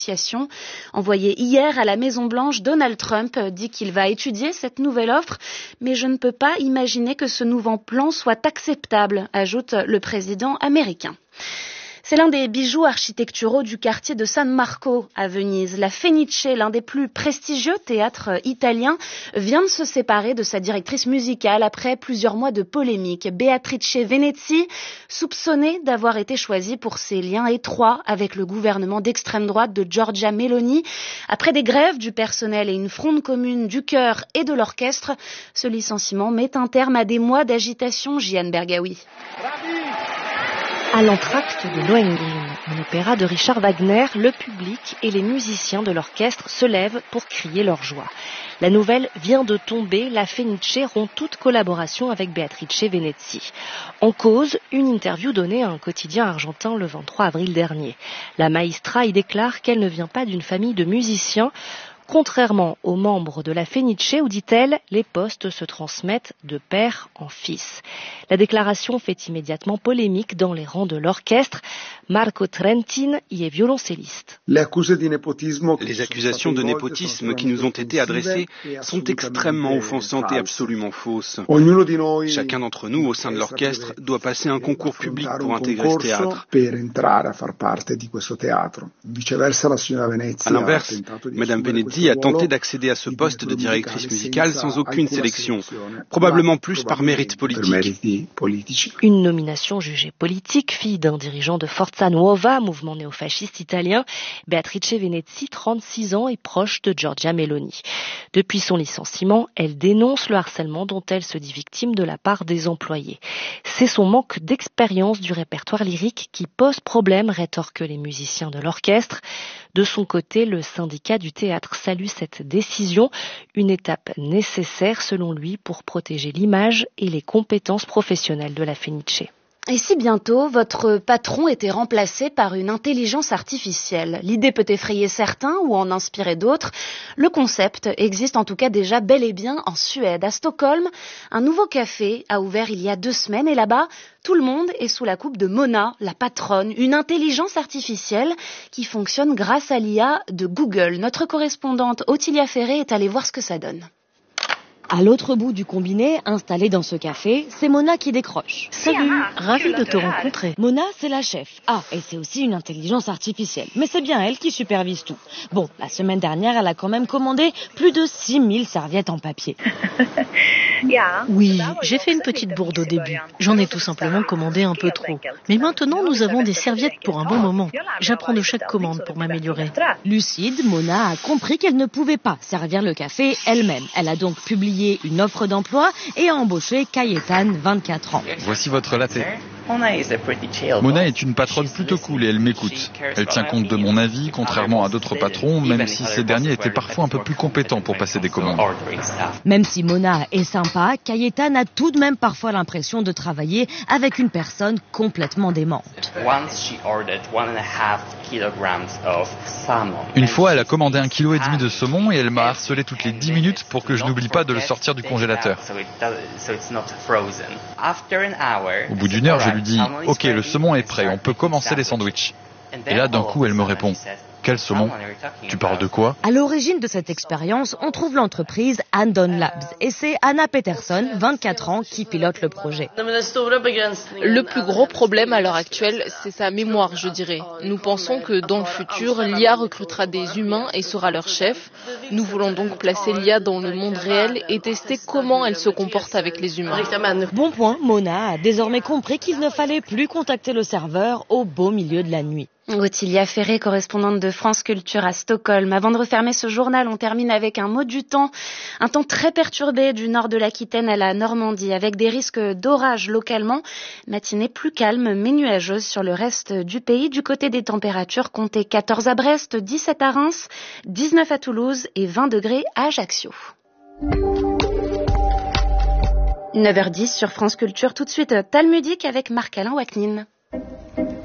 Envoyé hier à la Maison-Blanche, Donald Trump dit qu'il va étudier cette nouvelle offre, mais je ne peux pas imaginer que ce nouveau plan soit acceptable, ajoute le président américain. C'est l'un des bijoux architecturaux du quartier de San Marco à Venise. La Fenice, l'un des plus prestigieux théâtres italiens, vient de se séparer de sa directrice musicale après plusieurs mois de polémique. Beatrice Venezzi, soupçonnée d'avoir été choisie pour ses liens étroits avec le gouvernement d'extrême droite de Giorgia Meloni. Après des grèves du personnel et une fronde commune du chœur et de l'orchestre, ce licenciement met un terme à des mois d'agitation. Jian Bergaoui. À l'entracte de Lohengrin, un opéra de Richard Wagner, le public et les musiciens de l'orchestre se lèvent pour crier leur joie. La nouvelle vient de tomber, la Fenice rompt toute collaboration avec Beatrice Venezzi. En cause, une interview donnée à un quotidien argentin le 23 avril dernier. La maestra y déclare qu'elle ne vient pas d'une famille de musiciens. Contrairement aux membres de la Fenice, où, dit-elle, les postes se transmettent de père en fils. La déclaration fait immédiatement polémique dans les rangs de l'orchestre. Marco Trentin y est violoncelliste. Les accusations de népotisme qui nous ont été adressées sont extrêmement offensantes et absolument fausses. Chacun d'entre nous, au sein de l'orchestre, doit passer un concours public pour intégrer ce théâtre. À l'inverse, Madame Venezzi a tenté d'accéder à ce poste de directrice musicale sans aucune sélection, probablement plus par mérite politique. Une nomination jugée politique, fille d'un dirigeant de Forza Nuova, mouvement néofasciste italien. Beatrice Venezzi, 36 ans, est proche de Giorgia Meloni. Depuis son licenciement, elle dénonce le harcèlement dont elle se dit victime de la part des employés. C'est son manque d'expérience du répertoire lyrique qui pose problème, rétorquent les musiciens de l'orchestre. De son côté, le syndicat du théâtre salue cette décision, une étape nécessaire selon lui pour protéger l'image et les compétences professionnelles de la Fenice. Et si bientôt votre patron était remplacé par une intelligence artificielle? L'idée peut effrayer certains ou en inspirer d'autres. Le concept existe en tout cas déjà bel et bien en Suède. À Stockholm, un nouveau café a ouvert il y a 2 semaines et là-bas, tout le monde est sous la coupe de Mona, la patronne, une intelligence artificielle qui fonctionne grâce à l'IA de Google. Notre correspondante Ottilia Ferré est allée voir ce que ça donne. À l'autre bout du combiné, installée dans ce café, c'est Mona qui décroche. Salut, ravie de te rencontrer. Mona, c'est la chef. Ah, et c'est aussi une intelligence artificielle. Mais c'est bien elle qui supervise tout. Bon, la semaine dernière, elle a quand même commandé plus de 6000 serviettes en papier. Oui, j'ai fait une petite bourde au début. J'en ai tout simplement commandé un peu trop. Mais maintenant, nous avons des serviettes pour un bon moment. J'apprends de chaque commande pour m'améliorer. Lucide, Mona a compris qu'elle ne pouvait pas servir le café elle-même. Elle a donc publié une offre d'emploi et a embauché Cayetane, 24 ans. Voici votre latte. Mona est une patronne plutôt cool et elle m'écoute. Elle tient compte de mon avis, contrairement à d'autres patrons, même si ces derniers étaient parfois un peu plus compétents pour passer des commandes. Même si Mona est sympa, Cayetane a tout de même parfois l'impression de travailler avec une personne complètement démente. Une fois, elle a commandé 1,5 kg de saumon et elle m'a harcelé toutes les 10 minutes pour que je n'oublie pas de le sortir du congélateur. Au bout d'1 heure, je lui dis « Ok, le saumon est prêt, on peut commencer les sandwichs. » Et là, d'un coup, elle me répond « Quel saumon? Tu parles de quoi ?» À l'origine de cette expérience, on trouve l'entreprise Andon Labs. Et c'est Anna Peterson, 24 ans, qui pilote le projet. Le plus gros problème à l'heure actuelle, c'est sa mémoire, je dirais. Nous pensons que dans le futur, l'IA recrutera des humains et sera leur chef. Nous voulons donc placer l'IA dans le monde réel et tester comment elle se comporte avec les humains. Bon point, Mona a désormais compris qu'il ne fallait plus contacter le serveur au beau milieu de la nuit. Ottilia Ferré, correspondante de France Culture à Stockholm. Avant de refermer ce journal, on termine avec un mot du temps. Un temps très perturbé du nord de l'Aquitaine à la Normandie, avec des risques d'orage localement. Matinée plus calme mais nuageuse sur le reste du pays. Du côté des températures, comptez 14 à Brest, 17 à Reims, 19 à Toulouse et 20 degrés à Ajaccio. 9h10 sur France Culture. Tout de suite, Talmudique avec Marc-Alain Waknin.